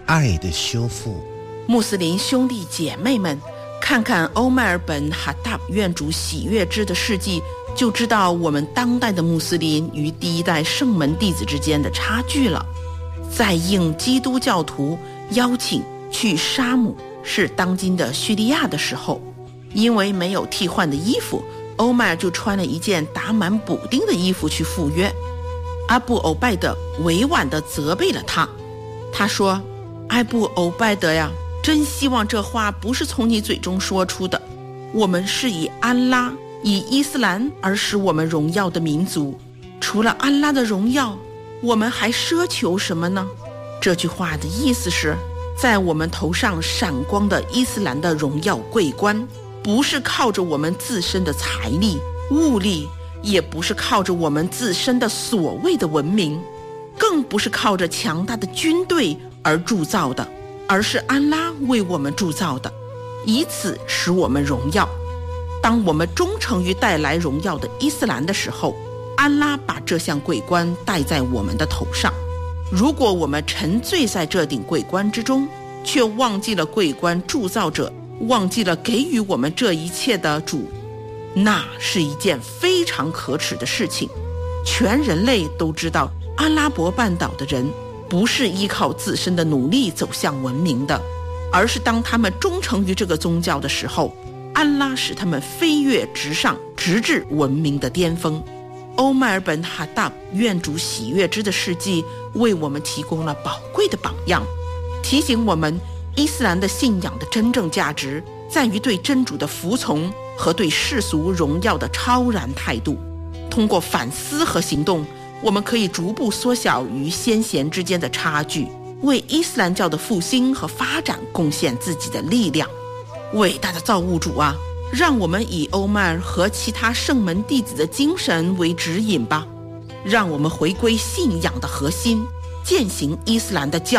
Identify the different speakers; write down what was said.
Speaker 1: 爱的修复。
Speaker 2: 穆斯林兄弟姐妹们，看看欧迈尔本哈达愿主喜悦之的事迹，就知道我们当代的穆斯林与第一代圣门弟子之间的差距了。在应基督教徒邀请去沙姆，是当今的叙利亚的时候，因为没有替换的衣服，欧迈尔就穿了一件打满补丁的衣服去赴约。阿布欧拜德委婉地责备了他，他说：阿布欧拜德呀，真希望这话不是从你嘴中说出的。我们是以安拉、以伊斯兰而使我们荣耀的民族，除了安拉的荣耀，我们还奢求什么呢？这句话的意思是，在我们头上闪光的伊斯兰的荣耀桂冠，不是靠着我们自身的财力、物力，也不是靠着我们自身的所谓的文明，更不是靠着强大的军队而铸造的，而是安拉为我们铸造的，以此使我们荣耀。当我们忠诚于带来荣耀的伊斯兰的时候，安拉把这项桂冠戴在我们的头上。如果我们沉醉在这顶桂冠之中，却忘记了桂冠铸造者，忘记了给予我们这一切的主，那是一件非常可耻的事情。全人类都知道，阿拉伯半岛的人不是依靠自身的努力走向文明的，而是当他们忠诚于这个宗教的时候，安拉使他们飞跃直上，直至文明的巅峰。欧迈尔本哈达愿主喜悦之的事迹为我们提供了宝贵的榜样，提醒我们伊斯兰的信仰的真正价值在于对真主的服从和对世俗荣耀的超然态度。通过反思和行动，我们可以逐步缩小与先贤之间的差距，为伊斯兰教的复兴和发展贡献自己的力量。伟大的造物主啊，让我们以欧迈尔和其他圣门弟子的精神为指引吧，让我们回归信仰的核心，践行伊斯兰的教